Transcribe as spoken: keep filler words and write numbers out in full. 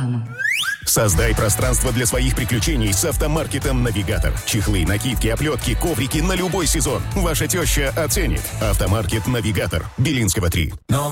Ивану. Создай пространство для своих приключений с автомаркетом «Навигатор». Чехлы, накидки, оплетки, коврики на любой сезон. Ваша теща оценит. Автомаркет «Навигатор». Белинского, три.